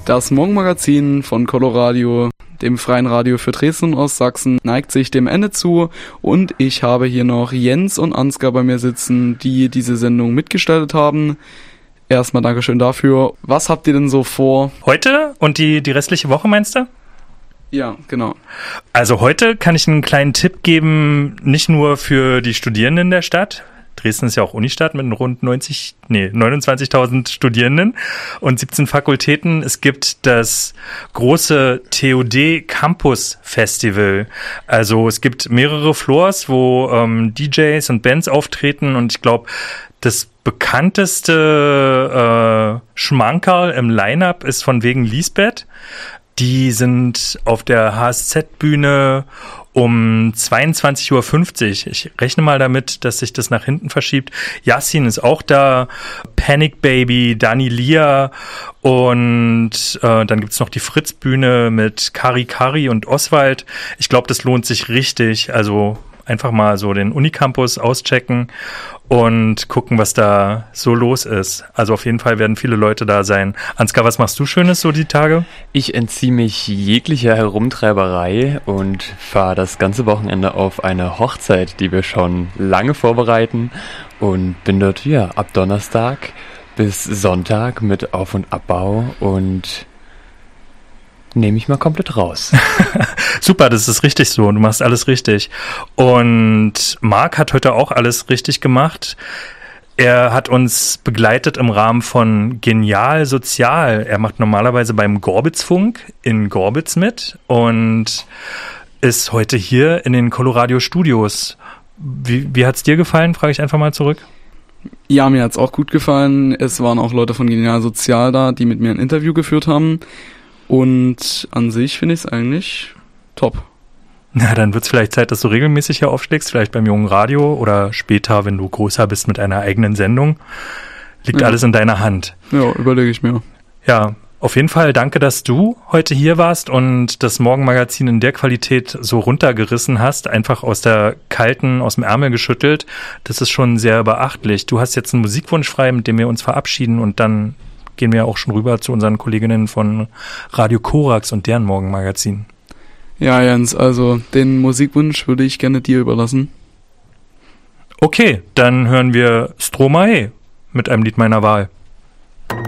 Das Morgenmagazin von Coloradio, dem freien Radio für Dresden und Ostsachsen, neigt sich dem Ende zu und ich habe hier noch Jens und Ansgar bei mir sitzen, die diese Sendung mitgestaltet haben. Erstmal Dankeschön dafür. Was habt ihr denn so vor? Heute und die restliche Woche, meinst du? Ja, genau. Also heute kann ich einen kleinen Tipp geben, nicht nur für die Studierenden der Stadt. Dresden ist ja auch Unistadt mit rund 29.000 Studierenden und 17 Fakultäten. Es gibt das große TUD Campus Festival. Also es gibt mehrere Floors, wo DJs und Bands auftreten und ich glaube, das bekannteste Schmankerl im Line-Up ist von wegen Lisbeth. Die sind auf der HSZ-Bühne um 22.50 Uhr. Ich rechne mal damit, dass sich das nach hinten verschiebt. Yassin ist auch da, Panic Baby, Dani Lia und dann gibt's noch die Fritz-Bühne mit Kari Kari und Oswald. Ich glaube, das lohnt sich richtig. Also einfach mal so den Unicampus auschecken und gucken, was da so los ist. Also auf jeden Fall werden viele Leute da sein. Ansgar, was machst du Schönes so die Tage? Ich entziehe mich jeglicher Herumtreiberei und fahre das ganze Wochenende auf eine Hochzeit, die wir schon lange vorbereiten und bin dort ab Donnerstag bis Sonntag mit Auf- und Abbau und nehme ich mal komplett raus. Super, das ist richtig so. Du machst alles richtig. Und Marc hat heute auch alles richtig gemacht. Er hat uns begleitet im Rahmen von Genial Sozial. Er macht normalerweise beim Gorbitzfunk in Gorbitz mit und ist heute hier in den Coloradio Studios. Wie hat's dir gefallen? Frage ich einfach mal zurück. Ja, mir hat's auch gut gefallen. Es waren auch Leute von Genial Sozial da, die mit mir ein Interview geführt haben. Und an sich finde ich es eigentlich top. Na, dann wird's vielleicht Zeit, dass du regelmäßig hier aufschlägst, vielleicht beim Jungen Radio oder später, wenn du größer bist mit einer eigenen Sendung. Liegt alles in deiner Hand. Ja, überlege ich mir. Ja, auf jeden Fall danke, dass du heute hier warst und das Morgenmagazin in der Qualität so runtergerissen hast, einfach aus dem Ärmel geschüttelt. Das ist schon sehr beachtlich. Du hast jetzt einen Musikwunsch frei, mit dem wir uns verabschieden und dann gehen wir auch schon rüber zu unseren Kolleginnen von Radio Korax und deren Morgenmagazin. Ja, Jens, also den Musikwunsch würde ich gerne dir überlassen. Okay, dann hören wir Stromae mit einem Lied meiner Wahl.